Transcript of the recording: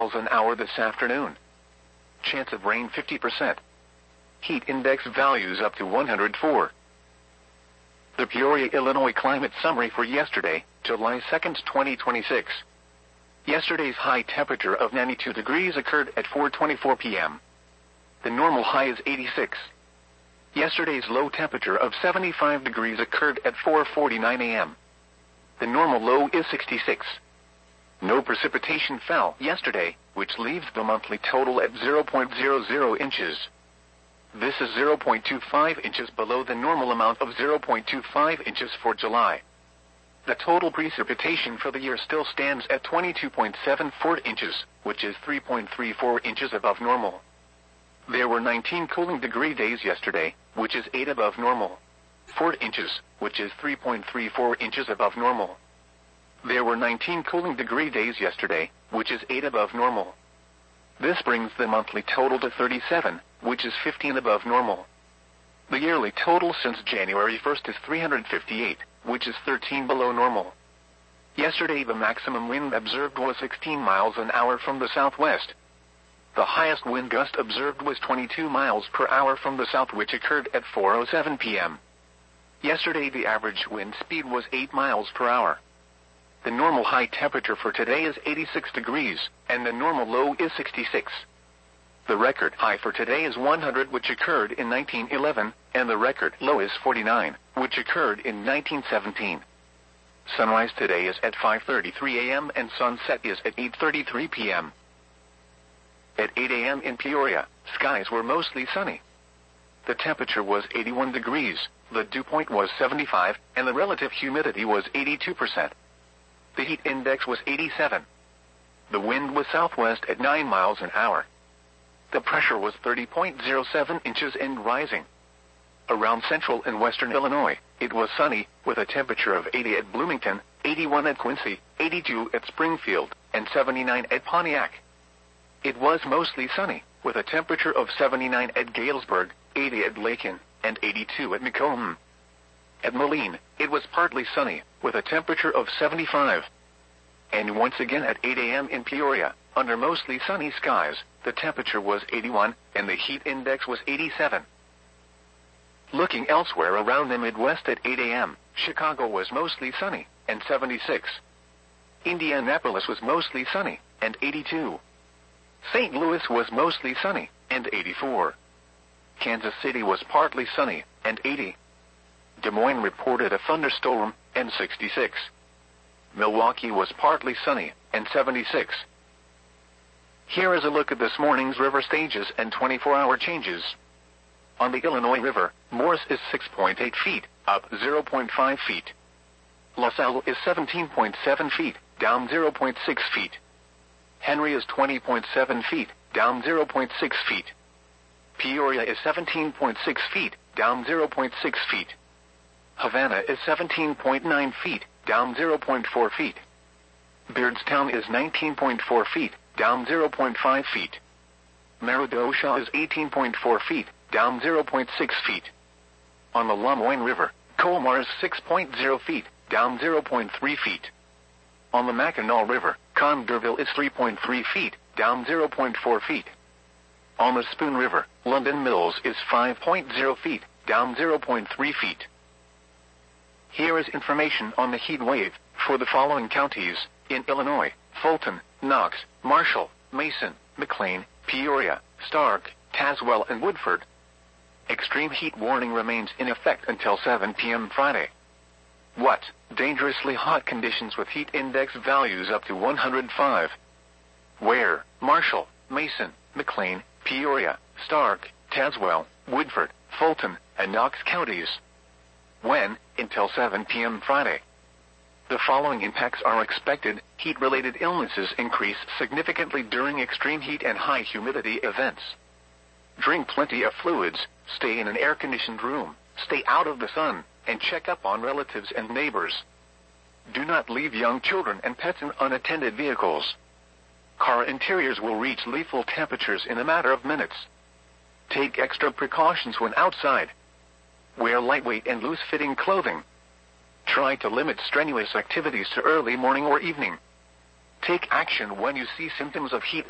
miles an hour this afternoon. Chance of rain 50%. Heat index values up to 104. The Peoria, Illinois climate summary for yesterday, July 2nd, 2026. Yesterday's high temperature of 92 degrees occurred at 4:24 p.m. The normal high is 86. Yesterday's low temperature of 75 degrees occurred at 4:49 a.m. The normal low is 66. No precipitation fell yesterday, which leaves the monthly total at 0.00 inches. This is 0.25 inches below the normal amount of 0.25 inches for July. The total precipitation for the year still stands at 22.74 inches, which is 3.34 inches above normal. There were 19 cooling degree days yesterday, which is 8 above normal. 4 inches, which is 3.34 inches above normal. There were 19 cooling degree days yesterday, which is 8 above normal. This brings the monthly total to 37, which is 15 above normal. The yearly total since January 1st is 358, which is 13 below normal. Yesterday the maximum wind observed was 16 miles an hour from the southwest. The highest wind gust observed was 22 miles per hour from the south, which occurred at 4:07 p.m. Yesterday the average wind speed was 8 miles per hour. The normal high temperature for today is 86 degrees, and the normal low is 66. The record high for today is 100, which occurred in 1911, and the record low is 49, which occurred in 1917. Sunrise today is at 5:33 a.m. and sunset is at 8:33 p.m. At 8 a.m. in Peoria, skies were mostly sunny. The temperature was 81 degrees, the dew point was 75, and the relative humidity was 82%. The heat index was 87. The wind was southwest at 9 miles an hour. The pressure was 30.07 inches and rising. Around central and western Illinois, it was sunny, with a temperature of 80 at Bloomington, 81 at Quincy, 82 at Springfield, and 79 at Pontiac. It was mostly sunny, with a temperature of 79 at Galesburg, 80 at Lakin, and 82 at Macomb. At Moline, it was partly sunny, with a temperature of 75. And once again at 8 a.m. in Peoria, under mostly sunny skies, the temperature was 81, and the heat index was 87. Looking elsewhere around the Midwest at 8 a.m., Chicago was mostly sunny, and 76. Indianapolis was mostly sunny, and 82. St. Louis was mostly sunny, and 84. Kansas City was partly sunny, and 80. Des Moines reported a thunderstorm, and 66. Milwaukee was partly sunny, and 76. Here is a look at this morning's river stages and 24-hour changes. On the Illinois River, Morris is 6.8 feet, up 0.5 feet. LaSalle is 17.7 feet, down 0.6 feet. Henry is 20.7 feet, down 0.6 feet. Peoria is 17.6 feet, down 0.6 feet. Havana is 17.9 feet, down 0.4 feet. Beardstown is 19.4 feet, down 0.5 feet. Meridosha is 18.4 feet, down 0.6 feet. On the LeMoyne River, Colmar is 6.0 feet, down 0.3 feet. On the Mackinac River, Condorville is 3.3 feet, down 0.4 feet. On the Spoon River, London Mills is 5.0 feet, down 0.3 feet. Here is information on the heat wave for the following counties in Illinois: Fulton, Knox, Marshall, Mason, McLean, Peoria, Stark, Tazewell, and Woodford. Extreme heat warning remains in effect until 7 p.m. Friday. What? Dangerously hot conditions with heat index values up to 105. Where? Marshall, Mason, McLean, Peoria, Stark, Tazewell, Woodford, Fulton, and Knox counties. When? Until 7 p.m. Friday. The following impacts are expected. Heat-related illnesses increase significantly during extreme heat and high humidity events. Drink plenty of fluids, stay in an air-conditioned room, stay out of the sun, and check up on relatives and neighbors. Do not leave young children and pets in unattended vehicles. Car interiors will reach lethal temperatures in a matter of minutes. Take extra precautions when outside. Wear lightweight and loose-fitting clothing. Try to limit strenuous activities to early morning or evening. Take action when you see symptoms of heat